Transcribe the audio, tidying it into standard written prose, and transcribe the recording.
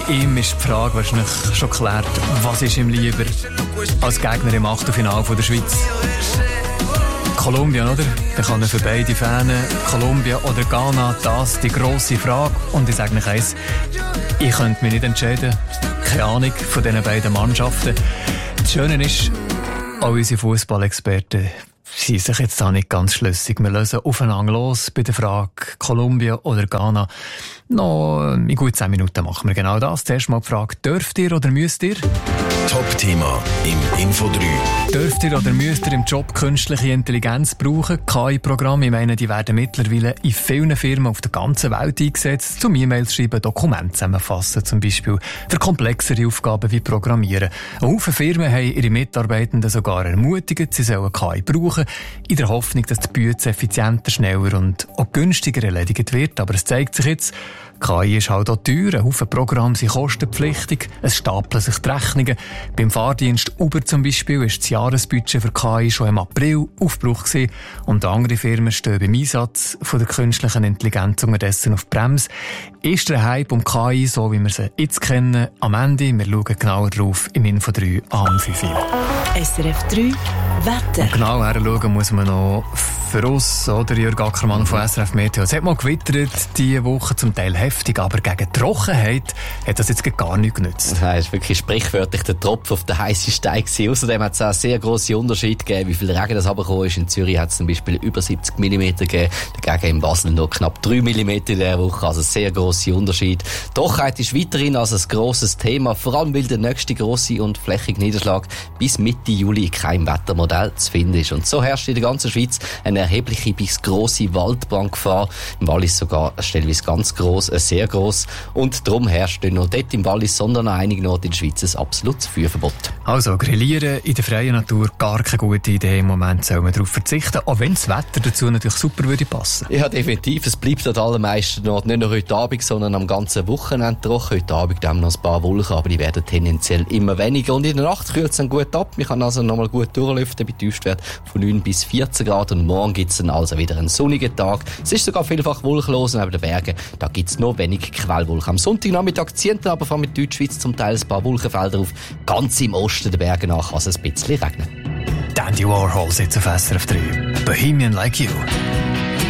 ihm ist die Frage wahrscheinlich schon geklärt, was ist ihm lieber als Gegner im Achtelfinale der Schweiz? Kolumbien, oder? Da kann er für beide Fähnen, Kolumbien oder Ghana, das die grosse Frage. Und ich sage nicht eins, ich könnte mich nicht entscheiden. Keine Ahnung von diesen beiden Mannschaften. Das Schöne ist, auch unsere Fußballexperten sind sich jetzt da nicht ganz schlüssig. Wir lösen aufeinander los bei der Frage Kolumbien oder Ghana. Noch in gut 10 Minuten machen wir genau das. Zuerst mal die Frage, dürft ihr oder müsst ihr? Top-Thema im Info 3. Dürft ihr oder müsst ihr im Job künstliche Intelligenz brauchen? KI-Programme, ich meine, die werden mittlerweile in vielen Firmen auf der ganzen Welt eingesetzt, zum E-Mails schreiben, Dokumente zusammenfassen, zum Beispiel für komplexere Aufgaben wie Programmieren. Viele Firmen haben ihre Mitarbeitenden sogar ermutigt, sie sollen KI brauchen, in der Hoffnung, dass die Arbeit effizienter, schneller und auch günstiger erledigt wird. Aber es zeigt sich jetzt, KI ist halt auch teuer, ein Haufen Programme sind kostenpflichtig, es stapeln sich die Rechnungen. Beim Fahrdienst Uber zum Beispiel ist das Jahresbudget für KI schon im April Aufbruch gewesen und andere Firmen stehen beim Einsatz von der künstlichen Intelligenz unterdessen auf die Bremse. Ist der Hype um KI, so wie wir sie jetzt kennen, am Ende? Wir schauen genauer drauf im Info 3 am 5 Uhr. SRF 3 Wetter. Und genau herschauen muss man noch für uns, oder Jörg Ackermann von SRF Meteo. Es hat mal gewittert diese Woche, zum Teil heftig, aber gegen Trockenheit hat das jetzt gar nichts genützt. Nein, es war wirklich sprichwörtlich der Tropfen auf den heissen Stein gewesen. Außerdem hat es auch sehr grosse Unterschiede gegeben, wie viel Regen das runtergekommen ist. In Zürich hat es zum Beispiel über 70 mm gegeben, dagegen in Basel nur knapp 3 mm in dieser Woche, also sehr grosse Unterschiede. Trockenheit ist weiterhin also ein grosses Thema, vor allem weil der nächste grosse und flächige Niederschlag bis Mitte Juli kein Wettermodell zu finden ist. Und so herrscht in der ganzen Schweiz eine erhebliche bis grosse Waldbrandgefahr. Im Wallis sogar stellenweise ganz gross, sehr gross. Und darum herrscht nicht nur dort im Wallis, sondern an einigen Orten in der Schweiz ein absolutes Feuerverbot. Also grillieren in der freien Natur, gar keine gute Idee. Im Moment soll man darauf verzichten, auch wenn das Wetter dazu natürlich super würde passen. Ja, definitiv. Es bleibt an den allermeisten Orten nicht nur heute Abend, sondern am ganzen Wochenende trocken. Heute Abend haben wir noch ein paar Wolken, aber die werden tendenziell immer weniger. Und in der Nacht kühlt es dann gut ab. Man kann also nochmal gut durchlüften bei Tiefstwert von 9 bis 14 Grad. Und morgen gibt es dann also wieder einen sonnigen Tag. Es ist sogar vielfach wolkenlos neben den Bergen. Da gibt es nur wenig Quellwolken. Am Sonntagnachmittag ziehen dann aber vor allem in Deutschschweiz zum Teil ein paar Wolkenfelder auf. Ganz im Osten der Berge nach kann es ein bisschen regnen. Dandy Warhol sitzt auf SRF 3. Bohemian Like You.